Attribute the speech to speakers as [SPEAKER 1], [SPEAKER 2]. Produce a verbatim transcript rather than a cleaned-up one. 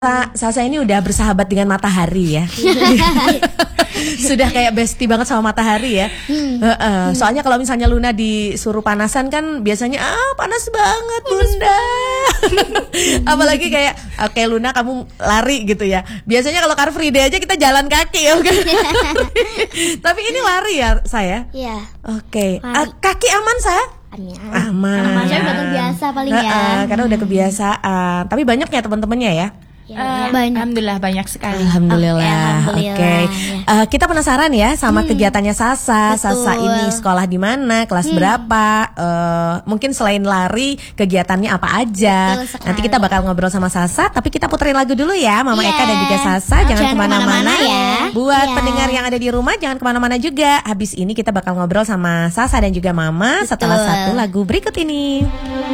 [SPEAKER 1] Sasa ini udah bersahabat dengan matahari ya. Sudah kayak bestie banget sama matahari ya. Hmm. Uh, uh, soalnya kalau misalnya Luna disuruh panasan kan biasanya ah panas banget bunda. Apalagi kayak oke okay, Luna kamu lari gitu ya. Biasanya kalau Car Free Day aja kita jalan kaki ya. Tapi ini lari ya saya.
[SPEAKER 2] Iya.
[SPEAKER 1] Oke. Okay. Uh, kaki aman saya? Aman.
[SPEAKER 2] Aman. Saya udah terbiasa paling ya. Uh, uh,
[SPEAKER 1] karena udah kebiasaan. Tapi banyak ya teman-temannya ya.
[SPEAKER 3] Uh, Alhamdulillah banyak sekali.
[SPEAKER 1] Alhamdulillah. Oke. Okay, okay. ya. uh, kita penasaran ya sama hmm. kegiatannya Sasa. Betul. Sasa ini sekolah di mana, kelas hmm. berapa? Uh, mungkin selain lari, kegiatannya apa aja? Nanti kita bakal ngobrol sama Sasa. Tapi kita puterin lagu dulu ya, Mama yeah. Eka dan juga Sasa. Jangan, jangan kemana-mana ya. Buat yeah. pendengar yang ada di rumah, jangan kemana-mana juga. Habis ini kita bakal ngobrol sama Sasa dan juga Mama. Betul. Setelah satu lagu berikut ini.